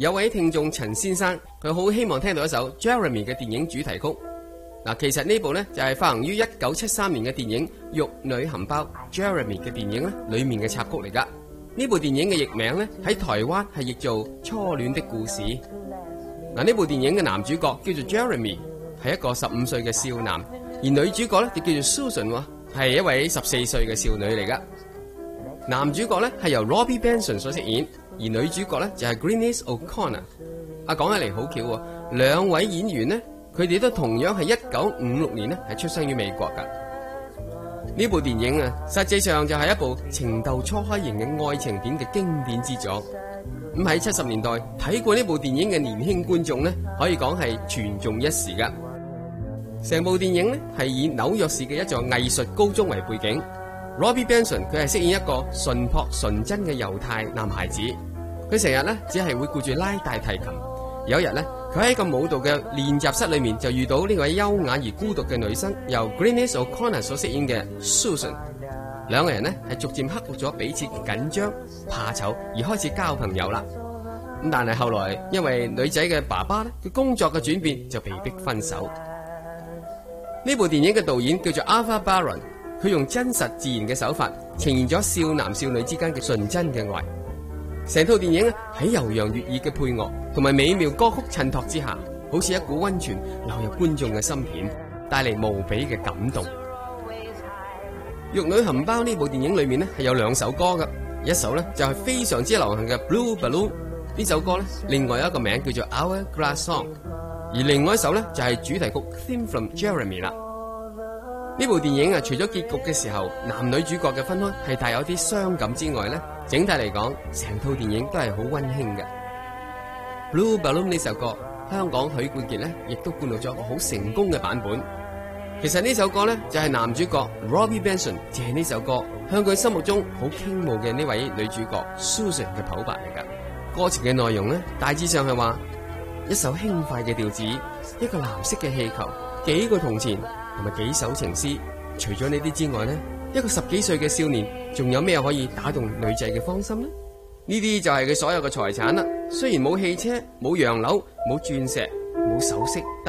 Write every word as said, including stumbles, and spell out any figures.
有位聽眾陳先生，佢好希望聽到一首 Jeremy 嘅電影主題曲。嗱，其實呢部呢，就係發行於一九七三年嘅電影《玉女含苞》Jeremy 嘅電影咧裏面嘅插曲嚟噶。呢部電影嘅譯名呢，喺台灣係譯做《初戀的故事》。嗱，呢部電影嘅男主角叫做 Jeremy， 係一個十五歲嘅少男，而女主角呢，就叫做 Susan， 係一位十四歲嘅少女嚟噶。男主角呢，係由 Robby Benson 所飾演，而女主角呢，就係 Glynis O'Connor。啊，講起嚟好巧喎，兩位演員呢，佢哋都同樣係一九五六年呢係出生於美國噶。呢部電影啊，實際上就係一部情竇初開型嘅愛情片嘅經典之作。咁喺七十年代睇過呢部電影嘅年輕觀眾呢，可以講係傳頌一時噶。成部電影呢係以紐約市嘅一座藝術高中為背景。Robby Benson 佢係飾演一個純樸純真嘅猶太男孩子，佢成日呢只係會顧住拉大提琴。有一日呢，佢喺個舞蹈嘅練習室裏面就遇到呢位優雅而孤獨嘅女生，由 Glynis O'Connor 所飾演嘅 Susan。兩個人呢係逐漸克服咗彼此緊張、怕醜而開始交朋友啦。咁但係後來因為女仔嘅爸爸呢，佢工作嘅轉變就被逼分手。呢部電影嘅導演叫做 Ava Baron， 佢用真實自然嘅手法呈現咗少男少女之間嘅純真嘅愛。成套電影喺悠揚悅耳嘅配樂同埋美妙歌曲襯托之下，好似一股溫泉流入觀眾嘅心田，帶嚟無比嘅感動。《玉女含苞》呢部電影裏面呢係有兩首歌噶，一首呢就係非常之流行嘅 Blue Balloon， 呢首歌呢另外有一個名叫做 Hourglass Song， 而另外一首呢就係主題曲 Theme from Jeremy 啦。呢部電影啊，除咗結局嘅時候男女主角嘅分開係帶有啲傷感之外呢，整體嚟講成套電影都係好溫馨嘅。Blue Balloon 呢首歌，香港許冠傑呢亦都灌錄咗一個好成功嘅版本。其實呢首歌呢，就係男主角 Robby Benson 借呢首歌向佢心目中好傾慕嘅呢位女主角 Susan 嘅剖白嚟噶。歌詞嘅內容呢，大致上係話一首輕快嘅調子，一個藍色嘅氣球，幾個銅錢同埋幾首情詩。除咗呢啲之外呢，一個十幾歲嘅少年仲有咩可以打動女仔嘅芳心呢？呢啲就係佢所有嘅財產啦。雖然冇汽車、冇洋樓、冇鑽石、冇首飾，